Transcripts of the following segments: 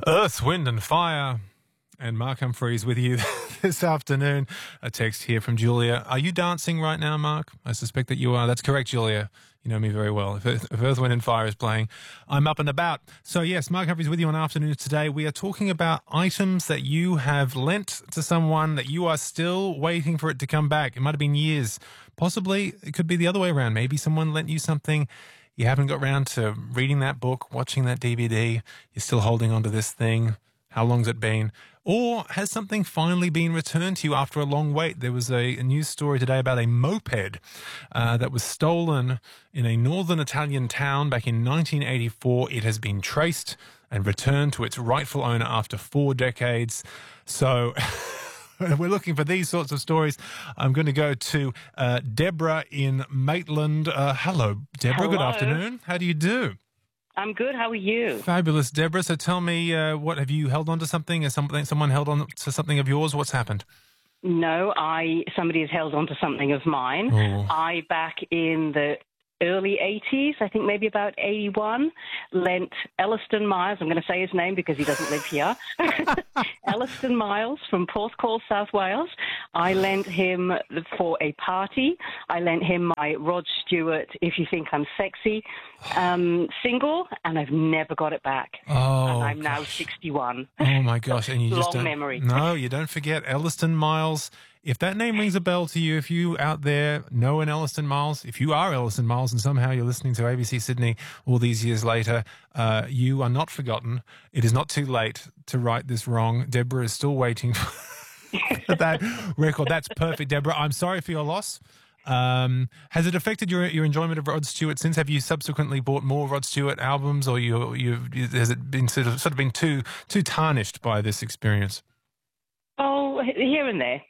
Earth, Wind and Fire. And Mark Humphries with you this afternoon. A text here from Julia. Are you dancing right now, Mark? I suspect that you are. That's correct, Julia. You know me very well. If Earth, Wind and Fire is playing, I'm up and about. So yes, Mark Humphries with you on Afternoons today. We are talking about items that you have lent to someone that you are still waiting for it to come back. It might have been years. Possibly it could be the other way around. Maybe someone lent you something. You haven't got around to reading that book, watching that DVD. You're still holding on to this thing. How long's it been? Or has something finally been returned to you after a long wait? There was a news story today about a moped that was stolen in a northern Italian town back in 1984. It has been traced and returned to its rightful owner after 4 decades. So we're looking for these sorts of stories. I'm going to go to Deborah in Maitland. Hello, Deborah. Hello. Good afternoon. How do you do? I'm good. How are you? Fabulous, Deborah. So tell me, what have you held on to something? Has someone held on to something of yours? What's happened? No, somebody has held on to something of mine. Oh. I, back in the early 80s, I think maybe about 81, lent Elliston Miles, I'm going to say his name because he doesn't live here, Elliston Miles from Porthcawl, South Wales. I lent him for a party. I lent him my Rod Stewart, If You Think I'm Sexy, single, and I've never got it back. Oh, and I'm now 61. Oh, my gosh. And you just Long don't... memory. No, you don't forget Elliston Miles. If that name rings a bell to you, if you out there know an Elliston Miles, if you are Elliston Miles and somehow you're listening to ABC Sydney all these years later, you are not forgotten. It is not too late to right this wrong. Deborah is still waiting for that record. That's perfect, Deborah. I'm sorry for your loss. Has it affected your enjoyment of Rod Stewart since? Have you subsequently bought more Rod Stewart albums, or has it been sort of been too tarnished by this experience? Oh, here and there.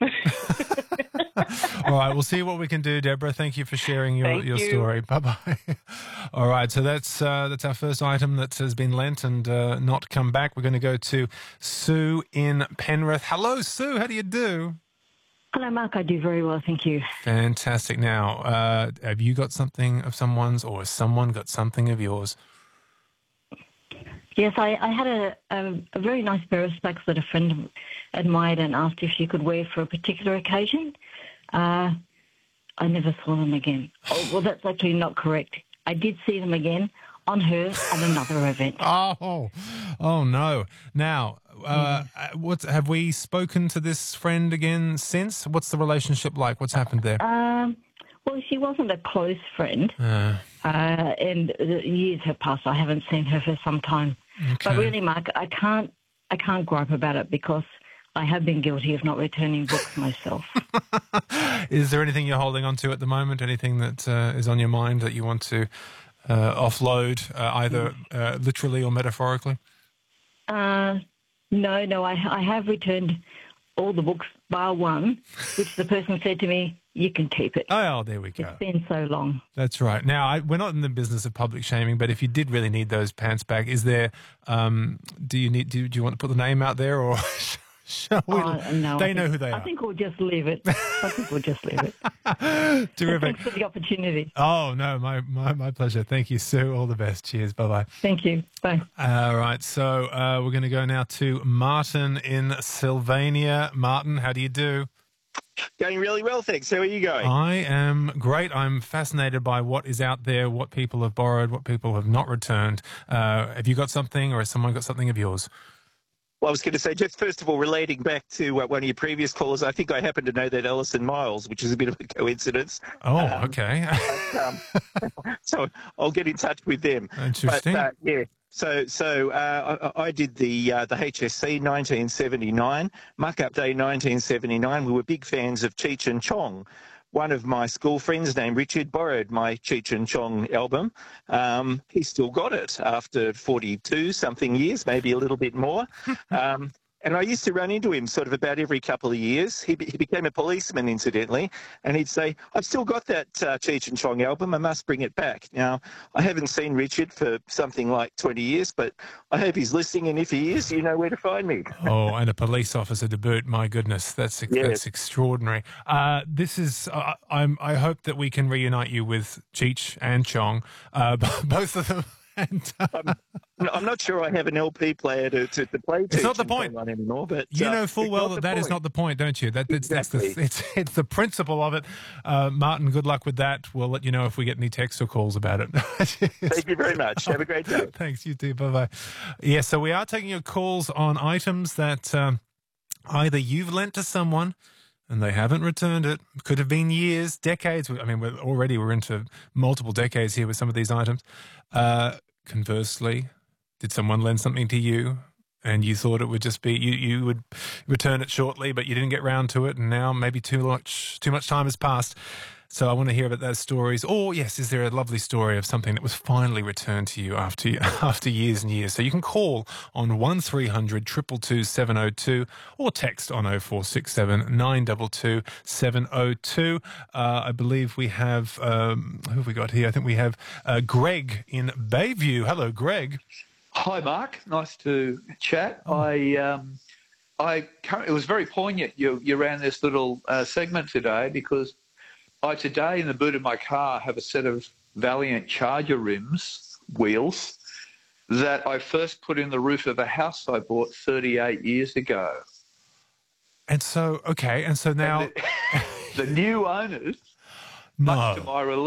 All right, we'll see what we can do, Deborah. Thank you for sharing your story. Bye-bye. All right, so that's our first item that has been lent and not come back. We're going to go to Sue in Penrith. Hello, Sue. How do you do? Hello, Mark. I do very well, thank you. Fantastic. Now, have you got something of someone's, or has someone got something of yours? Yes, I had a very nice pair of specs that a friend admired and asked if she could wear for a particular occasion. I never saw them again. Oh, well, that's actually not correct. I did see them again on her at another event. Oh no. Now, have we spoken to this friend again since? What's the relationship like? What's happened there? Well, she wasn't a close friend, and years have passed. I haven't seen her for some time. Okay. But really, Mark, I can't gripe about it because I have been guilty of not returning books myself. Is there anything you're holding on to at the moment? Anything that is on your mind that you want to offload, either literally or metaphorically? No, I have returned all the books bar one, which the person said to me, you can keep it. Oh, there we go. It's been so long. That's right. Now, we're not in the business of public shaming, but if you did really need those pants back, is there? Do you want to put the name out there, or shall we? No, they know who they are. I think we'll just leave it. Terrific. Thanks for the opportunity. Oh no, my pleasure. Thank you, Sue. All the best. Cheers. Bye bye. Thank you. Bye. All right. So we're going to go now to Martin in Sylvania. Martin, how do you do? Going really well, thanks. How are you going? I am great. I'm fascinated by what is out there, what people have borrowed, what people have not returned. Have you got something, or has someone got something of yours? Well, I was going to say, just first of all, relating back to one of your previous callers, I think I happen to know that Elliston Miles, which is a bit of a coincidence. Oh, okay. So I'll get in touch with them. Interesting. But, yeah. So I did the HSC 1979, Muck-Up Day 1979. We were big fans of Cheech and Chong. One of my school friends named Richard borrowed my Cheech and Chong album. He still got it after 42-something years, maybe a little bit more. And I used to run into him sort of about every couple of years. He became a policeman, incidentally, and he'd say, I've still got that Cheech and Chong album. I must bring it back. Now, I haven't seen Richard for something like 20 years, but I hope he's listening, and if he is, you know where to find me. Oh, and a police officer to boot. My goodness, that's extraordinary. This is, I hope that we can reunite you with Cheech and Chong, both of them. And, I'm not sure I have an LP player to play. It's not the Cheech and point. Chong on anymore, but you know full well that is not the point, don't you? Exactly. It's the principle of it. Martin, good luck with that. We'll let you know if we get any texts or calls about it. Thank you very much. Have a great day. Thanks, you too. Bye-bye. Yeah, so we are taking your calls on items that either you've lent to someone and they haven't returned it. Could have been years, decades. I mean, we're into multiple decades here with some of these items. Conversely, did someone lend something to you and you thought it would just be, you would return it shortly, but you didn't get round to it, and now maybe too much time has passed. So I want to hear about those stories. Or, yes, is there a lovely story of something that was finally returned to you after years and years? So you can call on 1300 222 702 or text on 0467 922 702. I believe we have, who have we got here? I think we have Greg in Bayview. Hello, Greg. Hi, Mark. Nice to chat. It was very poignant you ran this little segment today, because I today in the boot of my car have a set of Valiant Charger wheels that I first put in the roof of a house I bought 38 years ago. And so, okay, and so now... And the new owners, no. much to my relief,